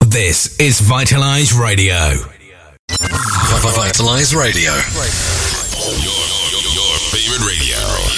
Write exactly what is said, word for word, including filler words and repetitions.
This is Vitalize Radio. Vitalize Radio. Your, your, your favorite radio.